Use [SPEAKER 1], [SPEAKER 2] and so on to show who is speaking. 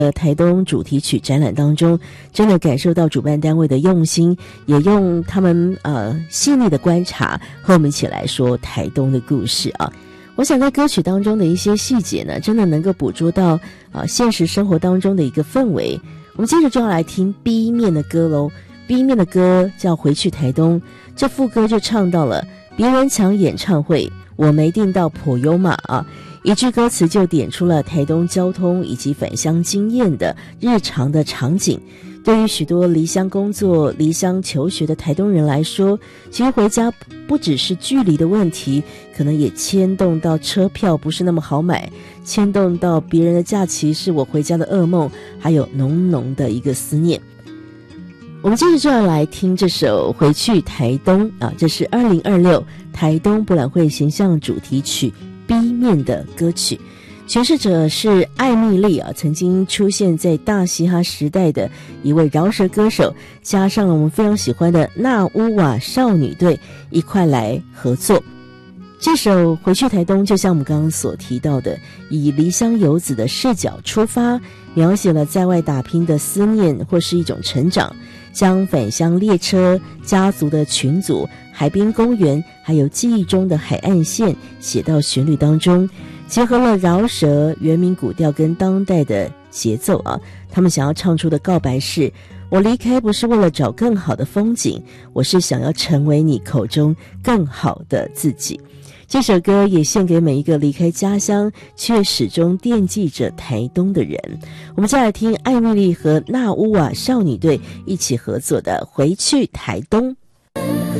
[SPEAKER 1] 台东主题曲展览当中，真的感受到主办单位的用心，也用他们细腻的观察和我们一起来说台东的故事啊。我想在歌曲当中的一些细节呢，真的能够捕捉到现实生活当中的一个氛围。我们接着就要来听 B 面的歌咯。 B 面的歌叫回去台东，这副歌就唱到了别人抢演唱会，我没订到普悠玛啊，一句歌词就点出了台东交通以及返乡经验的日常的场景。对于许多离乡工作、离乡求学的台东人来说，其实回家不只是距离的问题，可能也牵动到车票不是那么好买，牵动到别人的假期是我回家的噩梦，还有浓浓的一个思念。我们接着就要来听这首回去台东啊，这是2026台东博览会形象主题曲 B 面的歌曲，诠释者是艾蜜莉啊，曾经出现在大嘻哈时代的一位饶舌歌手，加上了我们非常喜欢的纳乌瓦少女队一块来合作。这首回去台东就像我们刚刚所提到的，以离乡游子的视角出发，描写了在外打拼的思念或是一种成长，将返乡列车、家族的群组、海滨公园还有记忆中的海岸线写到旋律当中，结合了饶舌、原民古调跟当代的节奏啊。他们想要唱出的告白是：我离开不是为了找更好的风景，我是想要成为你口中更好的自己。这首歌也献给每一个离开家乡却始终惦记着台东的人。我们再来听艾蜜莉和纳乌瓦少女队一起合作的《回去台东》。